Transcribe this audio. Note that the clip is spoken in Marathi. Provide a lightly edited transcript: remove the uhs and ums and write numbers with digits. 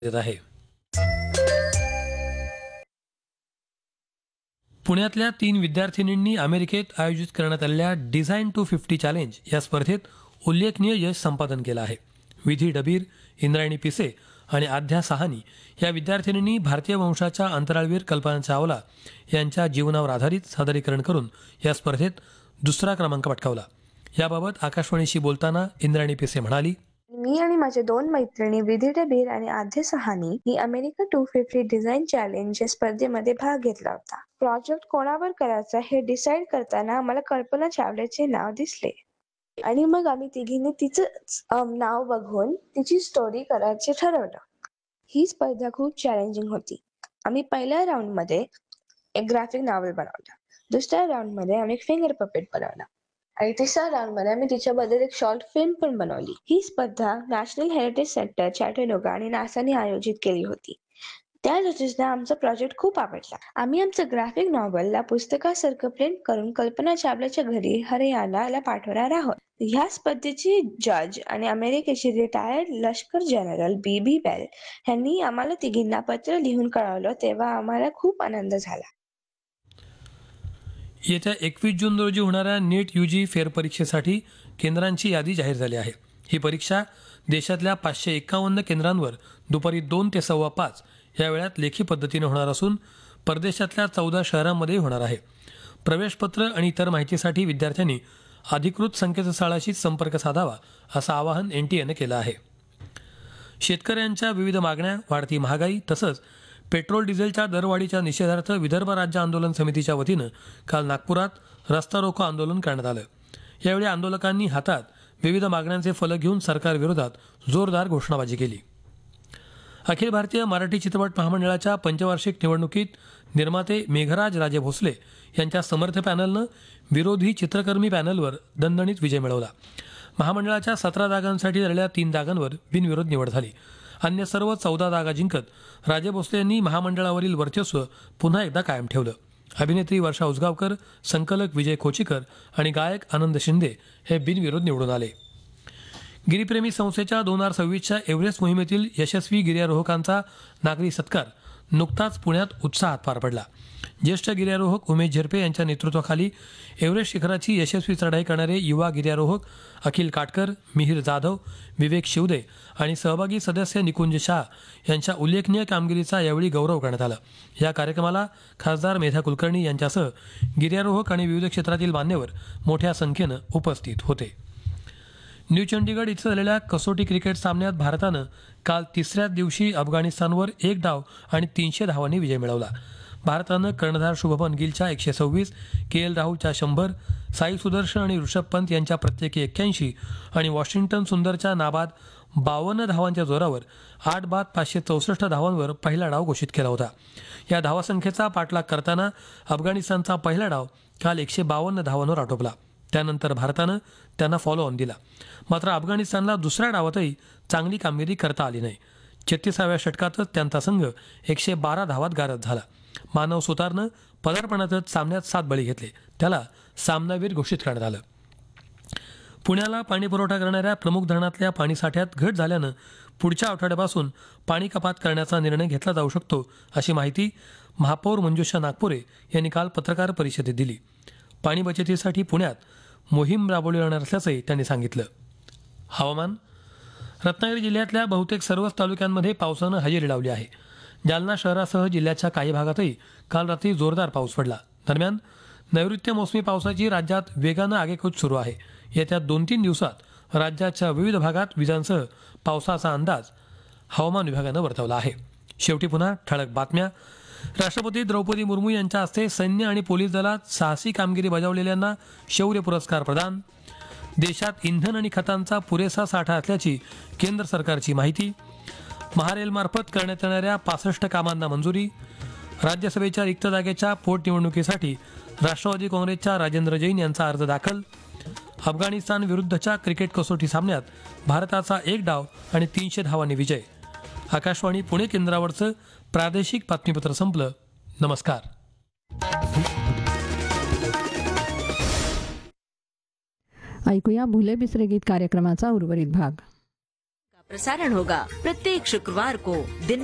देत आहे. पुण्यातल्या 3 विद्यार्थिनींनी अमेरिकेत आयोजित करण्यात आलेल्या डिझाईन टू 50 चॅलेंज या स्पर्धेत उल्लेखनीय यश संपादन केलं आहे. विधी डबीर, इंद्रायणी पिसे आणि आध्या साहानी या विद्यार्थिनींनी भारतीय वंशाच्या अंतराळवीर कल्पना चावला यांच्या जीवनावर आधारित सादरीकरण करून या स्पर्धेत दुसरा क्रमांक पटकावला. याबाबत आकाशवाणीशी बोलताना इंद्रायणी पिसे म्हणाली, मी आणि माझ्या 2 मैत्रिणी विधी डबीर आणि आध्या सहानी ही अमेरिका 250 डिझाईन चॅलेंज या स्पर्धेमध्ये भाग घेतला होता. प्रोजेक्ट कोणावर करायचा हे डिसाईड करताना आम्हाला कल्पना चावल्याचे नाव दिसले आणि मग आम्ही तिघींनी तिचं नाव बघून तिची स्टोरी करायचे ठरवलं. ही स्पर्धा खूप चॅलेंजिंग होती. आम्ही पहिल्या राऊंडमध्ये एक ग्राफिक नॉव्हेल बनवलं, दुसऱ्या राऊंडमध्ये आम्ही एक फिंगर पपेट बनवला आणि तिसऱ्या राऊंडमध्ये आम्ही तिच्याबद्दल एक शॉर्ट फिल्म पण बनवली. ही स्पर्धा नॅशनल हेरिटेज सेंटर चॅटनूगा आणि नासाने आयोजित केली होती. त्या जजेसना आमचा प्रोजेक्ट खूप आवडला. आम्ही आमचं ग्राफिक नॉव्हेलला पुस्तकासारखं प्रिंट करून कल्पना चावलाच्या घरी हरियाणाला पाठवणार आहोत. ह्या स्पर्धेचे जज आणि अमेरिकेचे रिटायर्ड लष्कर जनरल बी बेल यांनी आम्हाला तिघींना पत्र लिहून कळवलं, तेव्हा आम्हाला खूप आनंद झाला. येत्या 21 जून रोजी होणाऱ्या नीट UG फेरपरीक्षेसाठी केंद्रांची यादी जाहीर झाली आहे. ही परीक्षा देशातल्या 551 केंद्रांवर दुपारी 2 ते 5:15 या वेळात लेखी पद्धतीने होणार असून परदेशातल्या 14 शहरांमध्ये होणार आहे. प्रवेशपत्र आणि इतर माहितीसाठी विद्यार्थ्यांनी अधिकृत संकेतस्थळाशी संपर्क साधावा असं आवाहन NTAनं केलं आहे. शेतकऱ्यांच्या विविध मागण्या, वाढती महागाई तसंच पेट्रोल डिझेलच्या दरवाढीच्या निषेधार्थ विदर्भ राज्य आंदोलन समितीच्या वतीनं काल नागपुरात रस्ता रोको आंदोलन करण्यात आलं. यावेळी आंदोलकांनी हातात विविध मागण्यांचे फलक घेऊन सरकारविरोधात जोरदार घोषणाबाजी केली. अखिल भारतीय मराठी चित्रपट महामंडळाच्या पंचवार्षिक निवडणुकीत निर्माते मेघराज राजे भोसले यांच्या समर्थ पॅनलनं विरोधी चित्रकर्मी पॅनलवर दणदणीत विजय मिळवला. महामंडळाच्या 17 जागांसाठी झालेल्या 3 जागांवर बिनविरोध निवड झाली. अन्य सर्व 14 जागा जिंकत राजे भोसले यांनी महामंडळावरील वर्चस्व पुन्हा एकदा कायम ठेवलं. अभिनेत्री वर्षा उसगावकर, संकलक विजय खोचीकर आणि गायक आनंद शिंदे हे बिनविरोध निवडून आले. गिरीप्रेमी संस्थेच्या 2026च्या एव्हरेस्ट मोहिमेतील यशस्वी गिर्यारोहकांचा नागरी सत्कार नुकताच पुण्यात उत्साहात पार पडला. ज्येष्ठ गिर्यारोहक उमेश झिरपे यांच्या नेतृत्वाखाली एव्हरेस्ट शिखराची यशस्वी चढाई करणारे युवा गिर्यारोहक अखिल काटकर, मिहीर जाधव, विवेक शिवदे आणि सहभागी सदस्य निकुंज शाह यांच्या उल्लेखनीय कामगिरीचा यावेळी गौरव करण्यात आला. या कार्यक्रमाला खासदार मेधा कुलकर्णी यांच्यासह गिर्यारोहक आणि विविध क्षेत्रातील मान्यवर मोठ्या संख्येनं उपस्थित होते. न्यू चंडीगड इथं झालेल्या कसोटी क्रिकेट सामन्यात भारतानं काल तिसऱ्याच दिवशी अफगाणिस्तानवर 1 डाव आणि 300 धावांनी विजय मिळवला. भारतानं कर्णधार शुभमन गिलच्या 126, KL राहुलच्या 100, साई सुदर्शन आणि ऋषभ पंत यांच्या प्रत्येकी 81 आणि वॉशिंग्टन सुंदरच्या नाबाद 52 धावांच्या जोरावर 8 बाद 564 धावांवर पहिला डाव घोषित केला होता. या धावासंख्येचा पाठलाग करताना अफगाणिस्तानचा पहिला डाव काल 152 धावांवर आटोपला. त्यानंतर भारतानं त्यांना फॉलो ऑन दिला. मात्र अफगाणिस्तानला दुसऱ्या डावातही चांगली कामगिरी करता आली नाही. 36व्या षटकातच त्यांचा संघ 112 धावात गारद झाला. मानव सुतारनं पदार्पणातच सामन्यात 7 बळी घेतले. त्याला सामनावीर घोषित करण्यात आलं. पुण्याला पाणी पुरवठा करणाऱ्या प्रमुख धरणातल्या पाणीसाठ्यात घट झाल्यानं पुढच्या आठवड्यापासून पाणी कपात करण्याचा निर्णय घेतला जाऊ शकतो, अशी माहिती महापौर मंजुषा नागपुरे यांनी काल पत्रकार परिषदेत दिली. पाणी बचतीसाठी पुण्यात मोहीम राबवली जाणार असल्याचंही त्यांनी सांगितलं. हवामान. रत्नागिरी जिल्ह्यातल्या बहुतेक सर्वच तालुक्यांमध्ये पावसानं हजेरी लावली आहे. जालना शहरासह जिल्ह्याच्या काही भागातही काल रात्री जोरदार पाऊस पडला. दरम्यान नैऋत्य मोसमी पावसाची राज्यात वेगानं आगेकूच सुरू आहे. येत्या 2-3 दिवसात राज्याच्या विविध भागात विजांसह पावसाचा अंदाज हवामान विभागानं वर्तवला आहे. शेवटी पुन्हा ठळक बातम्या. राष्ट्रपती द्रौपदी मुर्मू यांच्या हस्ते सैन्य आणि पोलीस दलात साहसी कामगिरी बजावलेल्यांना शौर्य पुरस्कार प्रदान. देशात इंधन आणि खतांचा पुरेसा साठा असल्याची केंद्र सरकारची माहिती. महारेलमार्फत करण्यात येणाऱ्या 65 कामांना मंजुरी. राज्यसभेच्या रिक्त जागेच्या पोटनिवडणुकीसाठी राष्ट्रवादी काँग्रेसच्या राजेंद्र जैन यांचा अर्ज दाखल. अफगाणिस्तान विरुद्धच्या क्रिकेट कसोटी सामन्यात भारताचा 1 डाव आणि 300 धावांनी विजय. आकाशवाणी पुणे केंद्रावरचं प्रादेशिक बातमीपत्र संपलं. नमस्कार. ऐकूया भुले बिसरे गीत कार्यक्रमाचा उर्वरित भाग. प्रसारण होगा प्रत्येक शुक्रवार को दिन